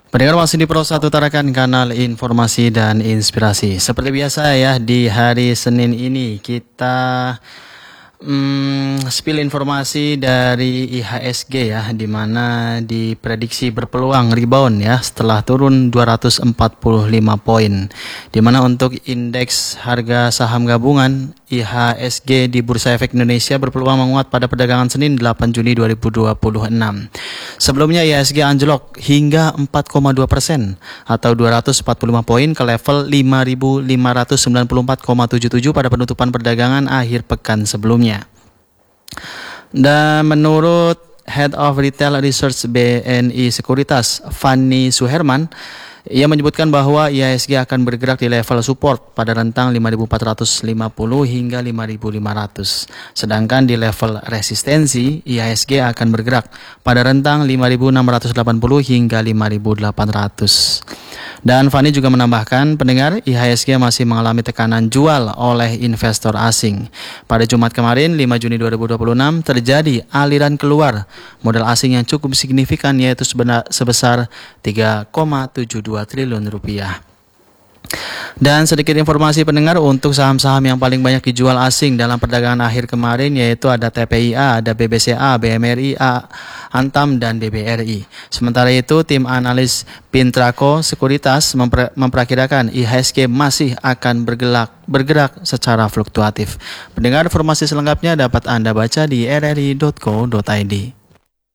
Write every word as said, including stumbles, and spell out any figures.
Pendengar masih di Pro satu Tarakan, kanal informasi dan inspirasi. Seperti biasa ya, di hari Senin ini kita hmm, spill informasi dari I H S G ya, di mana diprediksi berpeluang rebound ya setelah turun dua ratus empat puluh lima poin. Di mana untuk indeks harga saham gabungan I H S G di Bursa Efek Indonesia berpeluang menguat pada perdagangan Senin delapan Juni dua ribu dua puluh enam. Sebelumnya I H S G anjlok hingga empat koma dua persen atau dua ratus empat puluh lima poin ke level lima ribu lima ratus sembilan puluh empat koma tujuh tujuh pada penutupan perdagangan akhir pekan sebelumnya. Dan menurut Head of Retail Research B N I Sekuritas, Fanny Suherman, ia menyebutkan bahwa I H S G akan bergerak di level support pada rentang lima ribu empat ratus lima puluh hingga lima ribu lima ratus. Sedangkan di level resistensi, I H S G akan bergerak pada rentang lima ribu enam ratus delapan puluh hingga lima ribu delapan ratus. Dan Fanny juga menambahkan, pendengar, I H S G masih mengalami tekanan jual oleh investor asing. Pada Jumat kemarin, lima Juni dua ribu dua puluh enam, terjadi aliran keluar modal asing yang cukup signifikan, yaitu sebesar tiga koma tujuh dua triliun rupiah. Dan sedikit informasi pendengar untuk saham-saham yang paling banyak dijual asing dalam perdagangan akhir kemarin, yaitu ada T P I A, ada B B C A, B M R I, A, Antam, dan B B R I. Sementara itu, tim analis Pintraco Sekuritas memper, memperkirakan I H S G masih akan bergerak, bergerak secara fluktuatif. Pendengar, informasi selengkapnya dapat Anda baca di r r i dot co dot i d.